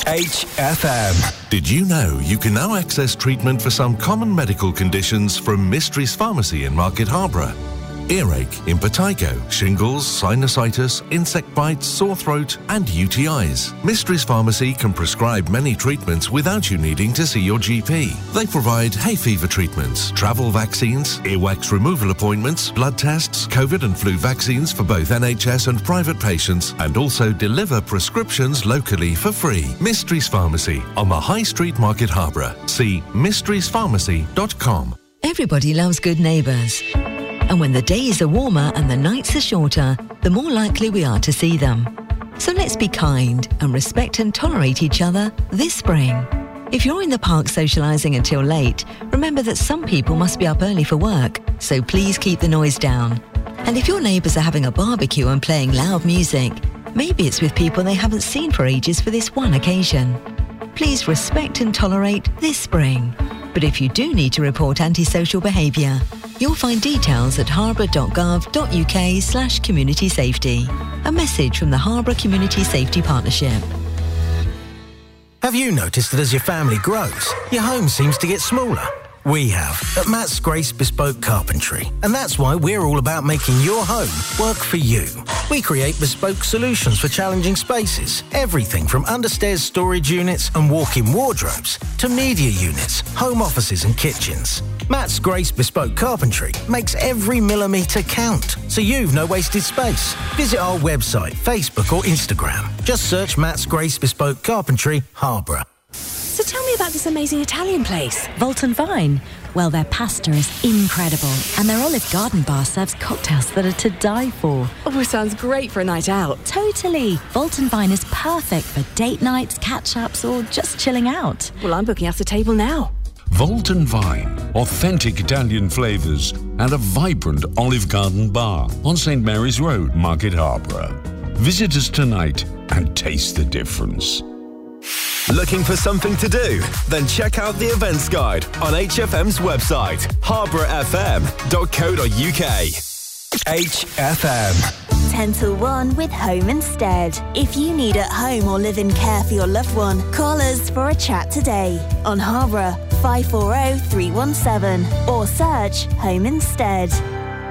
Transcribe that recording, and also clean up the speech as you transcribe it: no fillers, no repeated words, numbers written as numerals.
HFM. Did you know you can now access treatment for some common medical conditions from Mysteries Pharmacy in Market Harborough? Earache, impetigo, shingles, sinusitis, insect bites, sore throat and UTIs. Mysteries Pharmacy can prescribe many treatments without you needing to see your GP. They provide hay fever treatments, travel vaccines, earwax removal appointments, blood tests, COVID and flu vaccines for both NHS and private patients, and also deliver prescriptions locally for free. Mysteries Pharmacy on the High Street, Market Harborough. See mysteriespharmacy.com. Everybody loves good neighbours. And when the days are warmer and the nights are shorter, the more likely we are to see them. So let's be kind and respect and tolerate each other this spring. If you're in the park socialising until late, remember that some people must be up early for work, so please keep the noise down. And if your neighbours are having a barbecue and playing loud music, maybe it's with people they haven't seen for ages for this one occasion. Please respect and tolerate this spring. But if you do need to report antisocial behaviour, you'll find details at harborough.gov.uk/community safety. A message from the Harborough Community Safety Partnership. Have you noticed that as your family grows, your home seems to get smaller? We have at Matt's Grace Bespoke Carpentry, and that's why we're all about making your home work for you. We create bespoke solutions for challenging spaces, everything from understairs storage units and walk-in wardrobes to media units, home offices and kitchens. Matt's Grace Bespoke Carpentry makes every millimetre count, so you've no wasted space. Visit our website, Facebook or Instagram. Just search Matt's Grace Bespoke Carpentry, Harborough. So tell me about this amazing Italian place. Volt and Vine. Well, their pasta is incredible, and their Olive Garden bar serves cocktails that are to die for. Oh, it sounds great for a night out. Totally. Volt and Vine is perfect for date nights, catch-ups, or just chilling out. Well, I'm booking us a table now. Volt and Vine. Authentic Italian flavours and a vibrant Olive Garden bar on St Mary's Road, Market Harborough. Visit us tonight and taste the difference. Looking for something to do? Then check out the events guide on HFM's website, harborough.fm.co.uk. HFM. 10 till 1 with Home Instead. If you need at-home or live-in care for your loved one, call us for a chat today on Harborough 540 317 or search Home Instead.